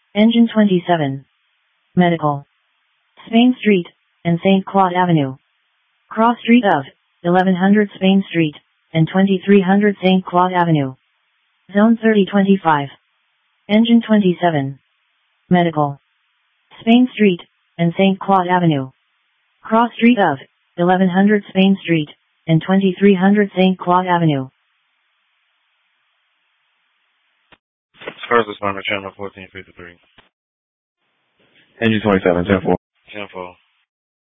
Engine 27. Medical. Spain Street, and St. Claude Avenue. Cross Street of 1100 Spain Street, and 2300 St. Claude Avenue. Zone 3025. Engine 27. Medical. Spain Street, and St. Claude Avenue. Cross Street of 1100 Spain Street, and 2300 St. Claude Avenue. First responder, channel 1453. Engine 27, 10-4. 10-4.